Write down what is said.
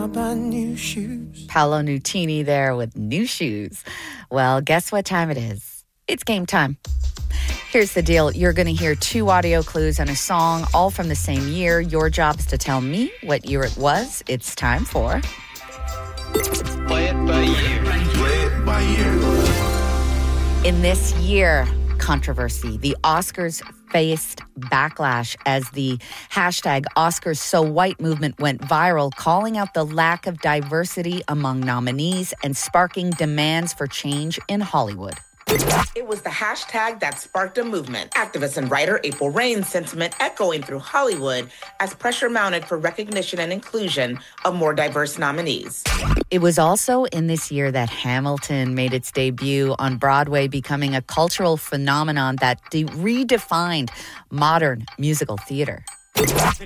buy new shoes. Paolo Nutini there with New Shoes. Well, guess what time it is? It's game time. Here's the deal. You're going to hear 2 audio clues and a song, all from the same year. Your job is to tell me what year it was. It's time for... Play it by ear. Play it by ear. In this year, controversy, the Oscars faced backlash as the hashtag #OscarsSoWhite movement went viral, calling out the lack of diversity among nominees and sparking demands for change in Hollywood. It was the hashtag that sparked a movement. Activist and writer April Reign's sentiment echoing through Hollywood as pressure mounted for recognition and inclusion of more diverse nominees. It was also in this year that Hamilton made its debut on Broadway, becoming a cultural phenomenon that redefined modern musical theater.